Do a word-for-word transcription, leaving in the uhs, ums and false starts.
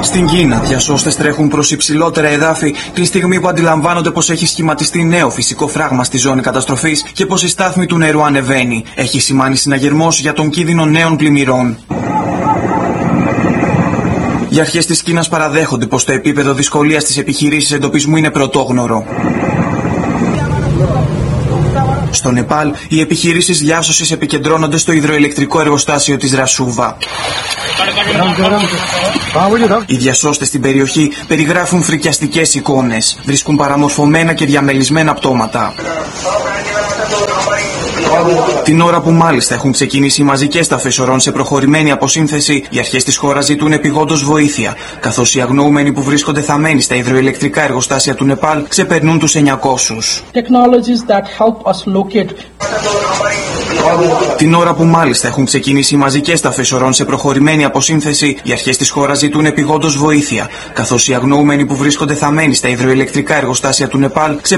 Στην Κίνα, διασώστες τρέχουν προς υψηλότερα εδάφη τη στιγμή που αντιλαμβάνονται πως έχει σχηματιστεί νέο φυσικό φράγμα στη ζώνη καταστροφής και πως η στάθμη του νερού ανεβαίνει. Έχει σημάνει συναγερμός για τον κίνδυνο νέων πλημμυρών. Οι αρχές της Κίνας παραδέχονται πως το επίπεδο δυσκολίας της επιχειρήσης εντοπισμού είναι πρωτόγνωρο. Στο Νεπάλ, οι επιχειρήσεις διάσωσης επικεντρώνονται στο υδροηλεκτρικό εργοστάσιο της Ρασούβα. Οι διασώστες στην περιοχή περιγράφουν φρικιαστικές εικόνες. Βρίσκουν παραμορφωμένα και διαμελισμένα πτώματα. Την ώρα που μάλιστα έχουν ξεκινήσει μαζικές ταφές ορών σε προχωρημένη αποσύνθεση, οι αρχές της χώρας ζητούν επιγόντως βοήθεια, καθώς οι αγνοούμενοι που βρίσκονται θαμμένοι στα υδροηλεκτρικά εργοστάσια του Νεπάλ ξεπερνούν τους εννιακόσιους. Την ώρα που μάλιστα έχουν ξεκινήσει μαζικές ταφές ορών σε προχωρημένη αποσύνθεση, οι αρχές της χώρας ζητούν επιγόντως βοήθεια, καθώς οι αγνοούμενοι που βρίσκονται θαμμένοι στα υδροηλεκτρικά εργοστάσια του Νεπάλ ξεπερνούν